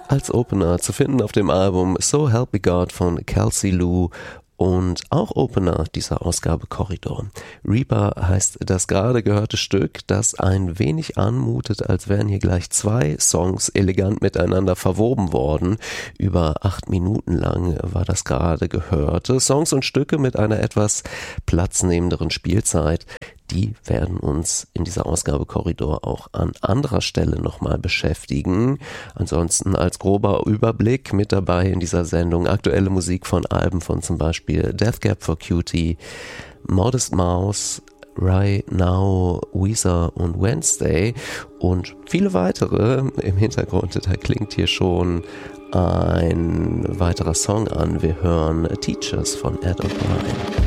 als Opener zu finden auf dem Album So Help Me God von Kelsey Lou und auch Opener dieser Ausgabe Korridor. Reaper heißt das gerade gehörte Stück, das ein wenig anmutet, als wären hier gleich zwei Songs elegant miteinander verwoben worden. Über 8 Minuten lang war das gerade gehörte. Songs und Stücke mit einer etwas platznehmenderen Spielzeit. Die werden uns in dieser Ausgabe Korridor auch an anderer Stelle nochmal beschäftigen. Ansonsten als grober Überblick mit dabei in dieser Sendung aktuelle Musik von Alben von zum Beispiel Death Cab for Cutie, Modest Mouse, Right Now, Weezer und Wednesday und viele weitere. Im Hintergrund, da klingt hier schon ein weiterer Song an. Wir hören Teachers von Ed O'Brien.